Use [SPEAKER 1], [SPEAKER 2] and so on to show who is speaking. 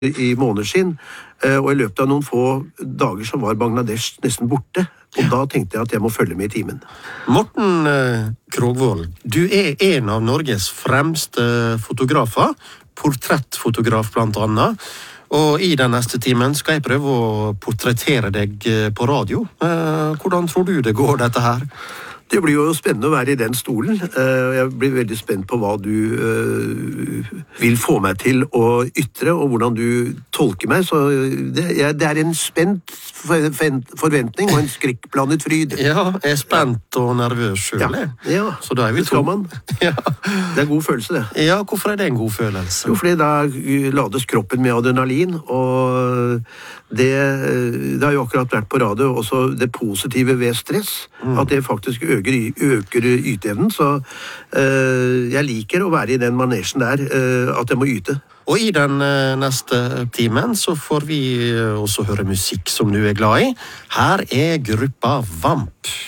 [SPEAKER 1] i måneskinn, og I løpet av noen få dager så var Bangladesh nesten borte, og da tenkte jeg at jeg må følge med I timen.
[SPEAKER 2] Morten Krogvold, du en av Norges fremste fotografer, portrettfotograf blant annet, og I den neste timen skal jeg prøve å portrettere deg på radio. Hvordan tror du det går dette her?
[SPEAKER 1] Det blir jo spennende å være I den stolen. Jeg blir veldig spent på hva du vil få meg til å ytre, og hvordan du tolker meg. Så det en spent forventning og en skrekkblandet fryd.
[SPEAKER 2] Ja, jeg spent og nervøs selv.
[SPEAKER 1] Ja,
[SPEAKER 2] så da vi
[SPEAKER 1] det skal man.
[SPEAKER 2] Ja.
[SPEAKER 1] Det en god følelse, det.
[SPEAKER 2] Ja, hvorfor det en god følelse?
[SPEAKER 1] Jo, fordi da lades kroppen med adrenalin, og det har jo akkurat vært på radio, også det positive ved stress, at det faktisk øker yteevnen, så jeg liker å være I den manesjen der, at jeg må yte.
[SPEAKER 2] Og I den neste timen så får vi også høre musikk som du glad I. Her gruppa Vamp.